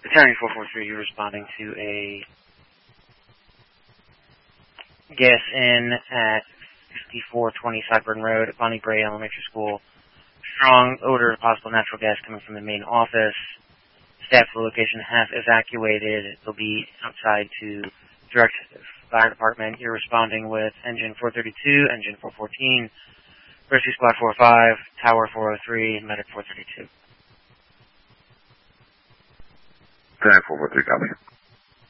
Battalion 443, you're responding to a gas in at 5420 Cyburn Road at Bonnie Bray Elementary School. Strong odor of possible natural gas coming from the main office. Staff of the location have evacuated. They'll be outside to direct fire department. You're responding with engine 432, engine 414, rescue squad 45, tower 403, and medic 432. Battalion 443, copy.